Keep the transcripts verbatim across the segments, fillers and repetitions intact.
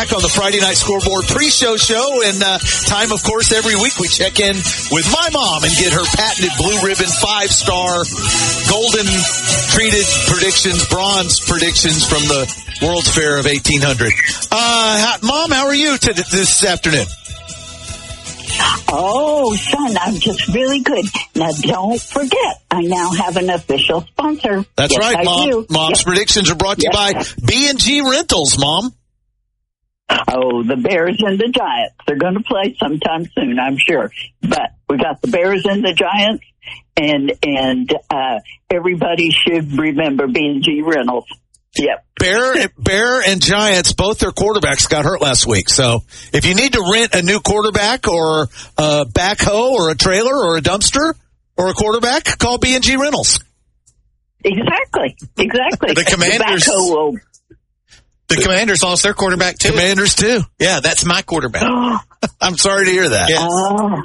On the Friday Night Scoreboard pre-show show, and uh, time, of course, every week we check in with my mom and get her patented blue ribbon, five-star, golden-treated predictions, bronze predictions from the World's Fair of eighteen hundred. Uh, Mom, how are you t- this afternoon? Oh, son, I'm just really good. Now, don't forget, I now have an official sponsor. That's yes, right, I Mom. do. Mom's yes. predictions are brought to you yes. by B and G Rentals, Mom. Oh, the Bears and the Giants. They're going to play sometime soon, I'm sure. But we got the Bears and the Giants, and and uh, everybody should remember B and G Rentals. Yep. Bear, Bear and Giants, both their quarterbacks got hurt last week. So if you need to rent a new quarterback or a backhoe or a trailer or a dumpster or a quarterback, call B and G Rentals. Exactly. Exactly. The Commanders. The backhoe will... The Commanders lost their quarterback, too. Commanders, too. Yeah, that's my quarterback. I'm sorry to hear that. Yes. Oh.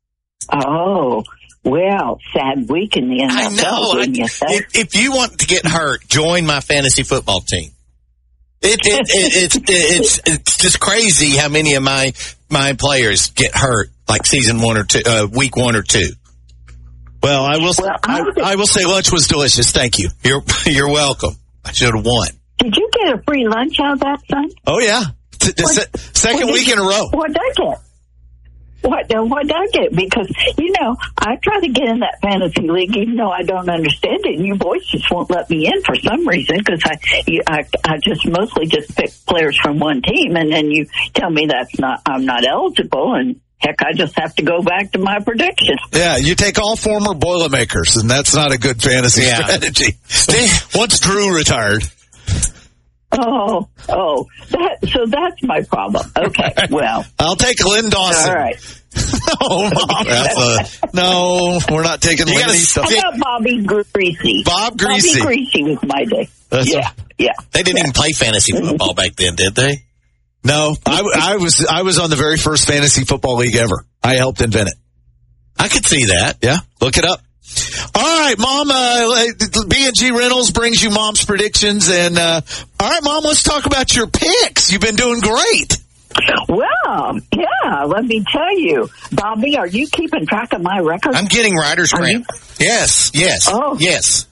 Oh. Well, sad week in the N F L. I know. I, if, if you want to get hurt, join my fantasy football team. It, it, it, it's, it's it's just crazy how many of my my players get hurt, like season one or two, uh, week one or two. Well, I will. Well, I, I will say lunch was delicious. Thank you. You're you're welcome. I should have won. Did you get a free lunch out of that, son? Oh yeah, T- what, se- second what week did, in a row. What did I get? What uh, what did I get? Because you know I try to get in that fantasy league, even though I don't understand it. And you boys just won't let me in for some reason because I, you, I I just mostly just pick players from one team, and then you tell me that's not I'm not eligible, and heck, I just have to go back to my predictions. Yeah, you take all former Boilermakers, and that's not a good fantasy yeah. strategy. Once Drew retired. Oh, oh, that, so that's my problem. Okay, well. I'll take Lynn Dawson. All right. Oh, Mom. That's a, no, we're not taking Lynn. How about Bobby Greasy? Bob Greasy. Bobby Greasy was my day. That's yeah, a, yeah. They didn't yeah. even play fantasy football back then, did they? No, I, I was I was on the very first fantasy football league ever. I helped invent it. I could see that. Yeah, look it up. All right, Mom, uh, B and G Rentals brings you Mom's predictions. And, uh, all right, Mom, let's talk about your picks. You've been doing great. Well, yeah, let me tell you. Bobby, are you keeping track of my record? I'm getting writer's cramp. Yes, yes, oh. yes.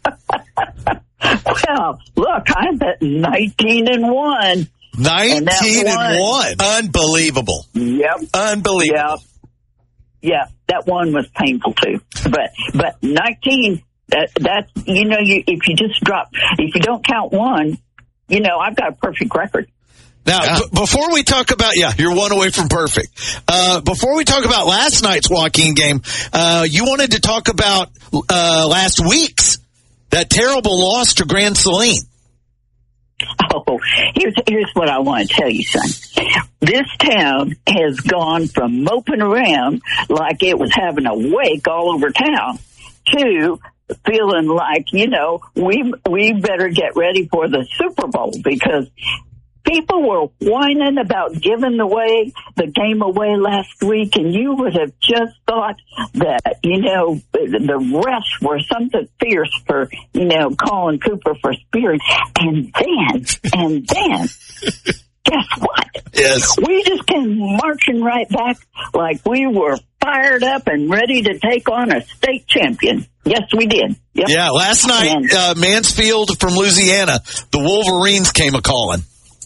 Well, look, I'm at nineteen and one. nineteen and one. Unbelievable. Yep. Unbelievable. Yep. Yeah, that one was painful too. But but nineteen, that that you know, you if you just drop, if you don't count one, you know, I've got a perfect record. Now, yeah. b- before we talk about, yeah, you're one away from perfect. Uh, before we talk about last night's Joaquin game, uh, you wanted to talk about uh, last week's, that terrible loss to Grand Saline. Oh, here's here's what I want to tell you, son. This town has gone from moping around like it was having a wake all over town to feeling like, you know, we we better get ready for the Super Bowl because people were whining about giving away the game away last week, and you would have just thought that, you know, the refs were something fierce for, you know, calling Cooper for spearing. And then, and then, guess what? Yes. We just came marching right back like we were fired up and ready to take on a state champion. Yes, we did. Yep. Yeah, last night, uh, Mansfield from Louisiana, the Wolverines came a-calling.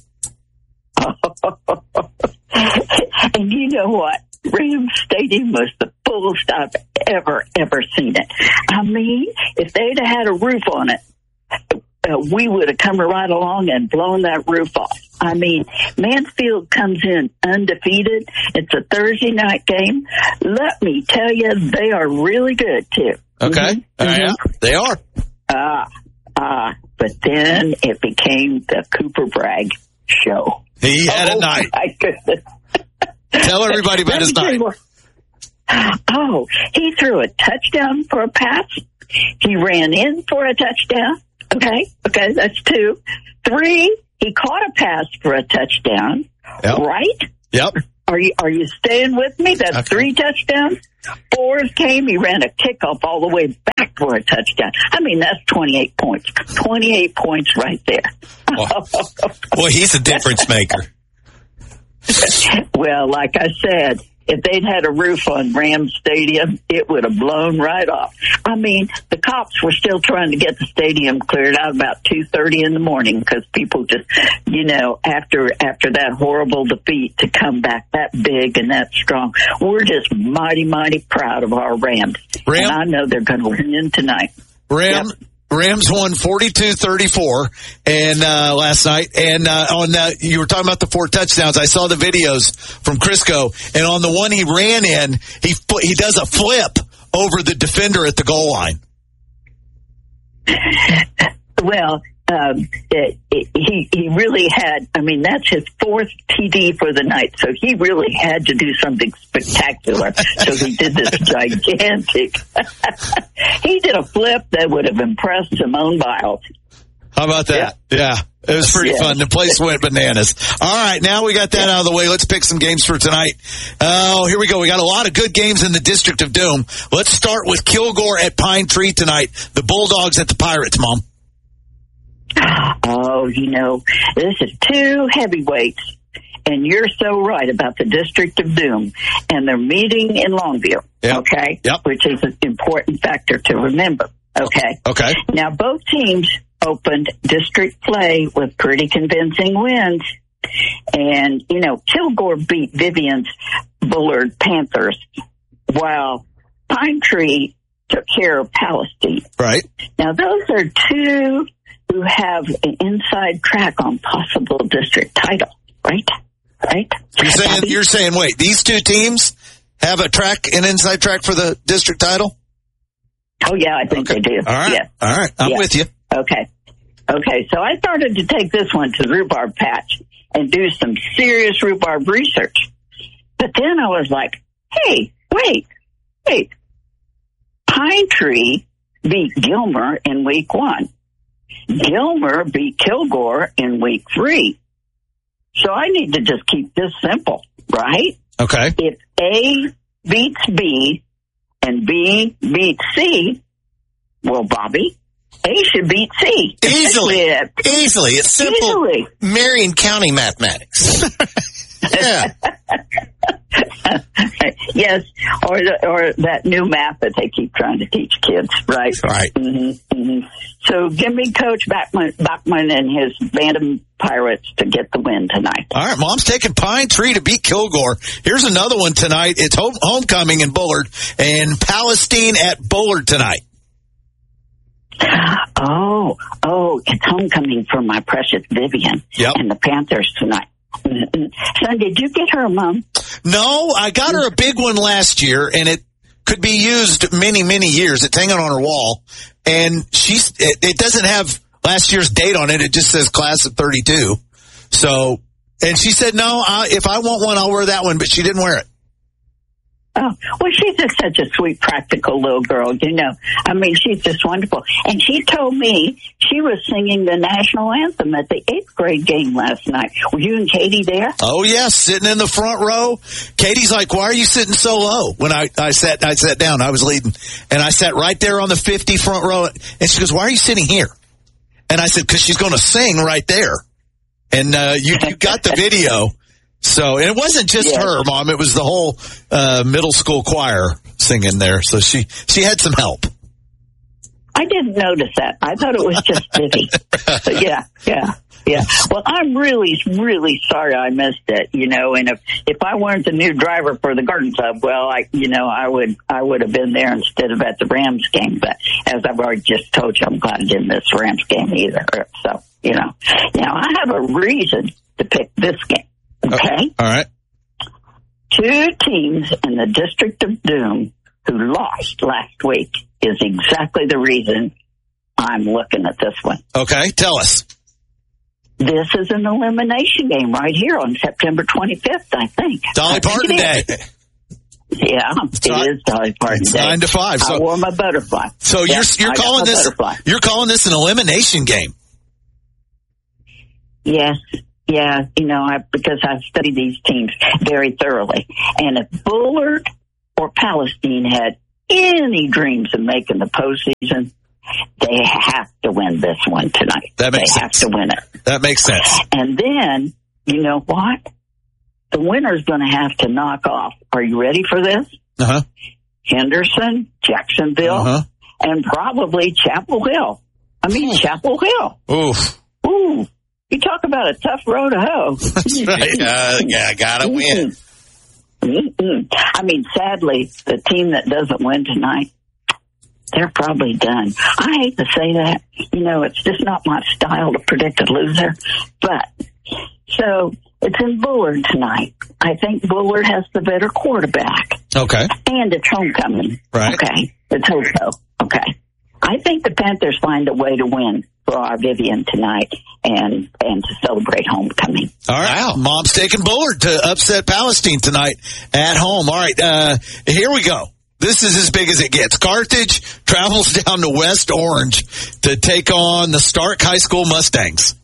And you know what? Rams Stadium was the fullest I've ever, ever seen it. I mean, if they'd have had a roof on it, uh, we would have come right along and blown that roof off. I mean, Mansfield comes in undefeated. It's a Thursday night game. Let me tell you, they are really good, too. Okay. Mm-hmm. Mm-hmm. Yeah, they are. Ah, uh, ah. Uh, but then it became the Cooper Bragg show. He had oh, a night. My goodness. Tell everybody about his night. Oh, he threw a touchdown for a pass. He ran in for a touchdown. Okay, okay, that's two. Three, he caught a pass for a touchdown. Yep. Right? Yep. Are you are you staying with me? That's okay. Three touchdowns. Fourth came, he ran a kickoff all the way back for a touchdown. I mean, that's twenty-eight points. twenty-eight points right there. Well, well he's a difference maker. Well, like I said, if they'd had a roof on Rams Stadium, it would have blown right off. I mean, the cops were still trying to get the stadium cleared out about two thirty in the morning because people just, you know, after after that horrible defeat to come back that big and that strong, we're just mighty, mighty proud of our Rams. Ram, and I know they're going to win tonight. Ram. Yep. Rams won forty-two thirty-four and uh, last night, and uh, on uh, you were talking about the four touchdowns. I saw the videos from Crisco, and on the one he ran in, he he does a flip over the defender at the goal line. Well, um, it, it, he he really had. I mean, that's his fourth T D for the night, so he really had to do something spectacular. So he did this gigantic. He did a flip that would have impressed Simone Biles. How about that? Yeah, yeah. It was pretty yeah. fun. The place went bananas. All right, now we got that out of the way. Let's pick some games for tonight. Oh, here we go. We got a lot of good games in the District of Doom. Let's start with Kilgore at Pine Tree tonight. The Bulldogs at the Pirates, Mom. Oh, you know, this is two heavyweights, and you're so right about the District of Doom, and they're meeting in Longview, yep. okay, yep. which is an important factor to remember, okay? Okay. Now, both teams opened district play with pretty convincing wins, and, you know, Kilgore beat Vivian's Bullard Panthers, while Pine Tree took care of Palestine. Right. Now, those are two who have an inside track on possible district title, right? Right? You're saying, you're saying, wait, these two teams have a track, an inside track for the district title? Oh, yeah, I think okay. they do. All right. Yeah. All right. I'm yeah. with you. Okay. Okay, so I started to take this one to the rhubarb patch and do some serious rhubarb research. But then I was like, hey, wait, wait. Pine Tree beat Gilmer in week one. Gilmer beat Kilgore in week three. So I need to just keep this simple, right? Okay. If A beats B and B beats C, well, Bobby, A should beat C. Easily. Easily. It's simple Easily. Marion County mathematics. Yeah. Yes, or the, or that new math that they keep trying to teach kids, right? Right. Mm-hmm, mm-hmm. So give me Coach Bachman, Bachman and his Bantam Pirates to get the win tonight. All right, Mom's taking Pine Tree to beat Kilgore. Here's another one tonight. It's home, homecoming in Bullard, and Palestine at Bullard tonight. Oh, oh, it's homecoming for my precious Vivian yep. and the Panthers tonight. Son, did you get her, Mom? No, I got her a big one last year, and it could be used many, many years. It's hanging on her wall, and she's. It, it doesn't have last year's date on it. It just says class of thirty-two. So, and she said, no, I, if I want one, I'll wear that one, but she didn't wear it. Oh, well, she's just such a sweet, practical little girl, you know. I mean, she's just wonderful. And she told me she was singing the national anthem at the eighth grade game last night. Were you and Katie there? Oh, yes, sitting in the front row. Katie's like, why are you sitting so low? When I, I sat I sat down, I was leading. And I sat right there on the fifty front row. And she goes, why are you sitting here? And I said, because she's going to sing right there. And uh, you, you got the video. So, and it wasn't just yes. her, Mom. It was the whole uh, middle school choir singing there. So she, she had some help. I didn't notice that. I thought it was just Vivi. But yeah, yeah, yeah. Well, I'm really, really sorry I missed it, you know, and if, if I weren't the new driver for the Garden Club, well, I, you know, I would, I would have been there instead of at the Rams game. But as I've already just told you, I'm glad I didn't miss the Rams game either. So, you know, now I have a reason to pick this game. Okay. All right. Two teams in the District of Doom who lost last week is exactly the reason I'm looking at this one. Okay. Tell us. This is an elimination game right here on September twenty-fifth, I think. Dolly Parton Day. Yeah, it nine, is Dolly Parton Day. Nine to five. So, I wore my butterfly. So yep, you're you're calling this butterfly. You're calling this an elimination game. Yes. Yeah, you know, I, because I've studied these teams very thoroughly. And if Bullard or Palestine had any dreams of making the postseason, they have to win this one tonight. That makes they sense. They have to win it. That makes sense. And then, you know what? the winner's going to have to knock off. Are you ready for this? Uh-huh. Henderson, Jacksonville, uh-huh. and probably Chapel Hill. I mean, Chapel Hill. Oof. Ooh. You talk about a tough road to hoe. That's right. Uh, yeah, gotta win. Mm-mm. I mean, sadly, the team that doesn't win tonight, they're probably done. I hate to say that. You know, it's just not my style to predict a loser. But, so, it's in Bullard tonight. I think Bullard has the better quarterback. Okay. And it's homecoming. Right. Okay. It's Hoso. Okay. I think the Panthers find a way to win for our Vivian tonight and and to celebrate homecoming. All right. Wow. Mom's taking Bullard to upset Palestine tonight at home. All right. Uh, here we go. This is as big as it gets. Carthage travels down to West Orange to take on the Stark High School Mustangs.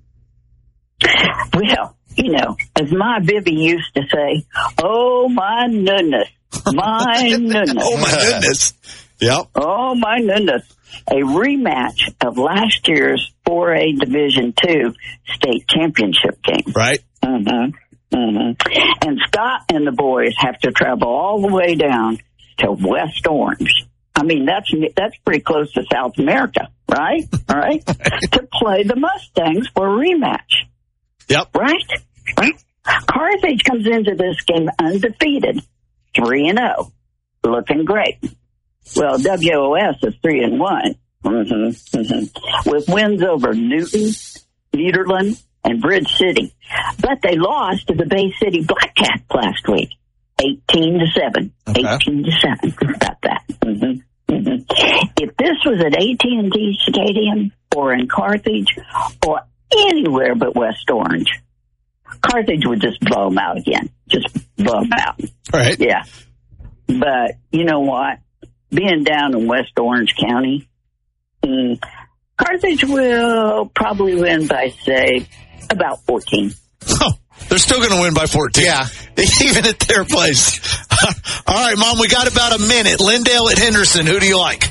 Well, you know, as my Vivi used to say, oh, my goodness. My goodness. Oh, my goodness. Yep. Oh, my goodness. A rematch of last year's four A Division two state championship game. Right. Mm-hmm. Mm-hmm. And Scott and the boys have to travel all the way down to West Orange. I mean, that's that's pretty close to South America, right? All right. To play the Mustangs for a rematch. Yep. Right? Right? Carthage comes into this game undefeated, three and oh, looking great. Well, W O S is three and one, mm-hmm, mm-hmm. with wins over Newton, Nederland, and Bridge City. But they lost to the Bay City Black Cats last week, eighteen to seven. Okay. eighteen to seven. About that. Mm-hmm, mm-hmm. If this was at A T and T Stadium or in Carthage or anywhere but West Orange, Carthage would just blow them out again. Just blow them out. All right. Yeah. But you know what? Being down in West Orange County, mm, Carthage will probably win by, say, about fourteen. Oh, they're still going to win by fourteen. Yeah. Even at their place. All right, Mom, we got about a minute. Lindale at Henderson. Who do you like?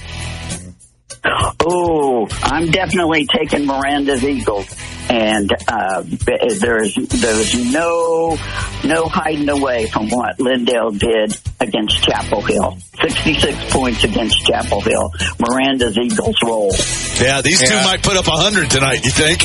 Oh, I'm definitely taking Miranda's Eagles. And uh, there's there's no no hiding away from what Lindale did against Chapel Hill. sixty-six points against Chapel Hill. Miranda's Eagles roll. Yeah, these yeah. two might put up one hundred tonight, you think?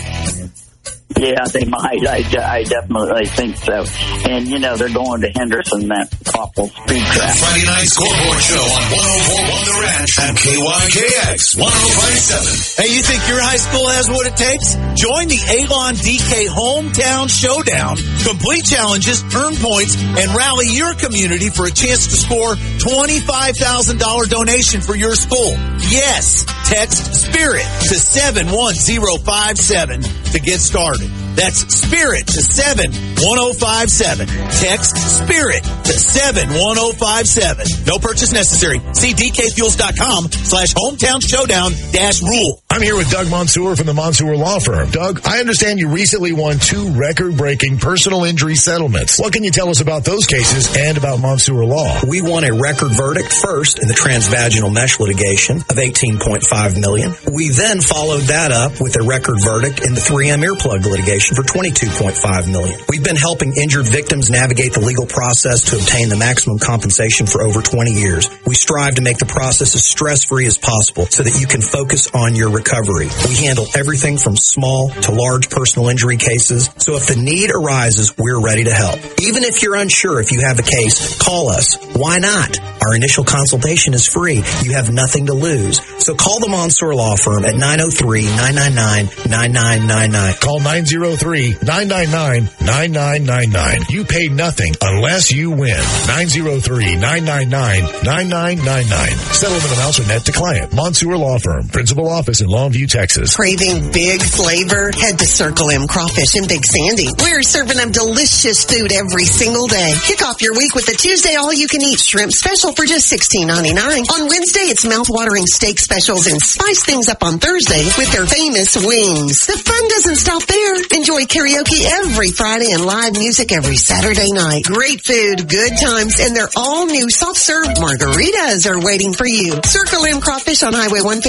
Yeah, they might. I, I definitely think so. And, you know, they're going to Henderson, that awful speed trap. Friday night scoreboard show on one oh four point one The Ranch and K Y K X one oh five point seven. Hey, you think your high school has what it takes? Join the Avon D K Hometown Showdown. Complete challenges, earn points, and rally your community for a chance to score twenty-five thousand dollars donation for your school. Yes, text SPIRIT to seven one zero five seven to get started. That's SPIRIT to seven one zero five seven. Text SPIRIT to seven one zero five seven. No purchase necessary. See dkfuels.com slash hometown showdown dash rule. I'm here with Doug Mansour from the Mansour Law Firm. Doug, I understand you recently won two record-breaking personal injury settlements. What can you tell us about those cases and about Mansour Law? We won a record verdict first in the transvaginal mesh litigation of eighteen point five million dollars. We then followed that up with a record verdict in the three M earplug litigation for twenty-two point five million dollars. We've been helping injured victims navigate the legal process to obtain the maximum compensation for over twenty years. We strive to make the process as stress-free as possible so that you can focus on your recovery. We handle everything from small to large personal injury cases, so if the need arises, we're ready to help. Even if you're unsure if you have a case, call us. Why not? Our initial consultation is free. You have nothing to lose. So call the Mansour Law Firm at nine oh three, nine nine nine, nine nine nine nine. Call nine oh three, nine nine nine, nine nine nine nine. You pay nothing unless you win. nine oh three, nine nine nine, nine nine nine nine. Settlement amounts are net to client. Mansour Law Firm. Principal office in Longview, Texas. Craving big flavor? Head to Circle M Crawfish in Big Sandy. We're serving them delicious food every single day. Kick off your week with a Tuesday all-you-can-eat shrimp special for just sixteen ninety-nine. On Wednesday, it's mouth-watering steak specials, and spice things up on Thursdays with their famous wings. The fun doesn't stop there. Enjoy karaoke every Friday and live music every Saturday night. Great food, good times, and their all-new soft-serve margaritas are waiting for you. Circle M Crawfish on Highway one fifty.